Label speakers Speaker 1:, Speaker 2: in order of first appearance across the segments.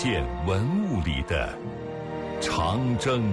Speaker 1: 线文物里的长征。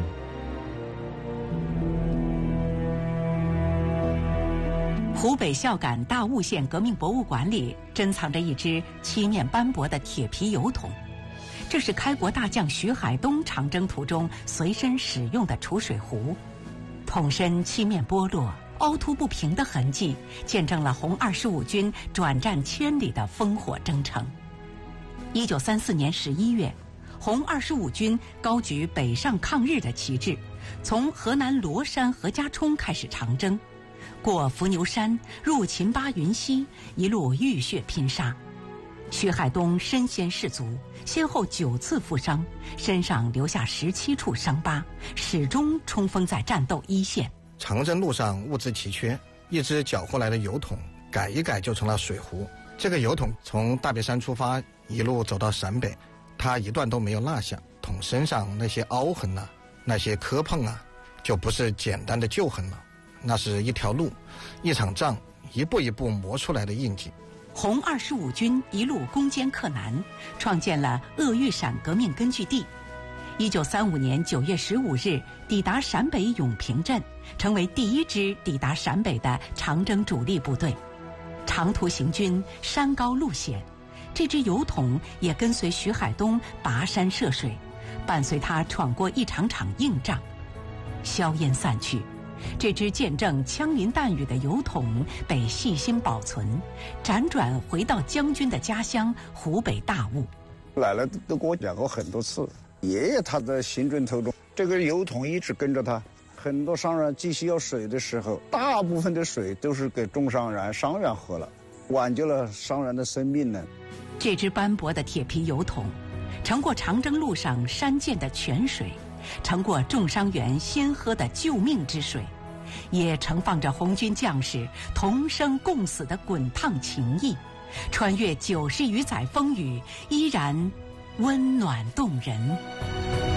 Speaker 2: 湖北孝感大悟县革命博物馆里珍藏着一只漆面斑驳的铁皮油桶，这是开国大将徐海东长征途中随身使用的储水壶。桶身漆面剥落，凹凸不平的痕迹，见证了红25军转战千里的烽火征程。1934年11月，红25军高举北上抗日的旗帜，从河南罗山何家冲开始长征，过伏牛山，入秦巴云溪，一路浴血拼杀。徐海东身先士卒，先后9次负伤，身上留下17处伤疤，始终冲锋在战斗一线。
Speaker 3: 长征路上物资奇缺，一只缴获来的油桶改一改就成了水壶。这个油桶从大别山出发，一路走到陕北，它一段都没有落下。桶身上那些凹痕啊，那些磕碰啊，就不是简单的旧痕了，那是一条路，一场仗，一步一步磨出来的印记。
Speaker 2: 红25军一路攻坚克难，创建了鄂豫陕革命根据地。1935年9月15日抵达陕北永平镇，成为第一支抵达陕北的长征主力部队。长途行军，山高路险，这支油桶也跟随徐海东跋山涉水，伴随他闯过一场场硬仗。硝烟散去，这支见证枪林弹雨的油桶被细心保存，辗转回到将军的家乡湖北大悟。
Speaker 4: 奶奶都给我讲过很多次，爷爷他在行军途中，这个油桶一直跟着他。很多商人急需要水的时候，大部分的水都是给中商人、商人喝了，挽救了商人的生命呢。
Speaker 2: 这只斑驳的铁皮油桶，盛过长征路上山涧的泉水，盛过重伤员先喝的救命之水，也盛放着红军将士同生共死的滚烫情谊，穿越90余载风雨，依然温暖动人。